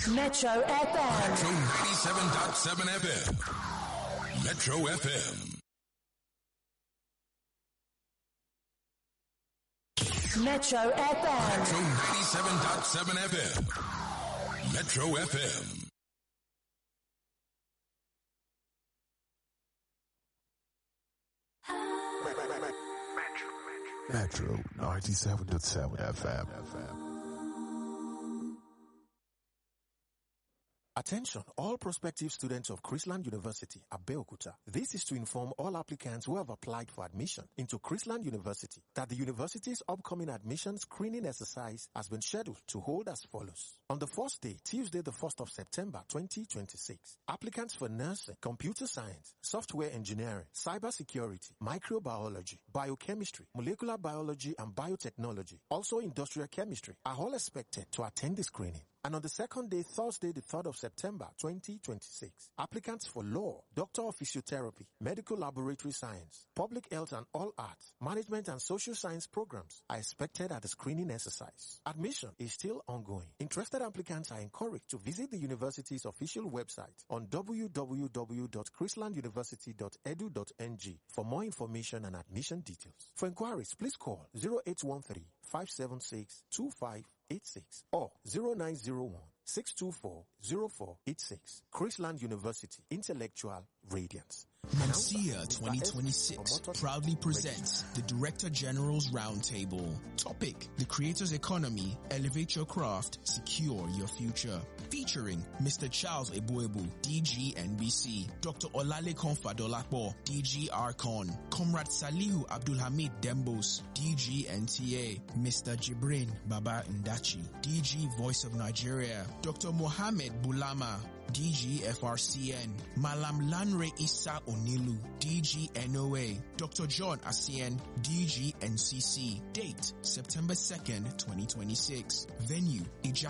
Metro FM. Metro 97.7 FM. Metro FM. Metro FM. Metro 97.7 FM. Metro FM. Metro 97.7 FM. Attention, all prospective students of Chrisland University, Abeokuta. This is to inform all applicants who have applied for admission into Chrisland University that the university's upcoming admission screening exercise has been scheduled to hold as follows. On the first day, Tuesday the 1st of September 2026, applicants for nursing, computer science, software engineering, cybersecurity, microbiology, biochemistry, molecular biology and biotechnology, also industrial chemistry, are all expected to attend the screening. And on the second day, Thursday, the 3rd of September, 2026, applicants for law, doctor of physiotherapy, medical laboratory science, public health and all arts, management and social science programs are expected at the screening exercise. Admission is still ongoing. Interested applicants are encouraged to visit the university's official website on www.chrislanduniversity.edu.ng for more information and admission details. For inquiries, please call 0813-576-2586 or 0901-624-0486. Chrisland University, Intellectual Radiance. Mancia 2026 proudly presents the Director General's Roundtable. Topic: the creator's economy, elevate your craft, secure your future. Featuring Mr. Charles Ebuebu, DG NBC, Dr. Olalekan Fadolapo, DG Arcon, Comrade Salihu Abdulhamid Dembos, DG NTA, Mr. Jibrin Baba Ndachi, DG Voice of Nigeria, Dr. Mohammed Bulama, DG FRCN, Malam Lanre Issa Onilu, DG NOA, Dr. John Asien, DG NCC. Date: September 2nd, 2026. Venue: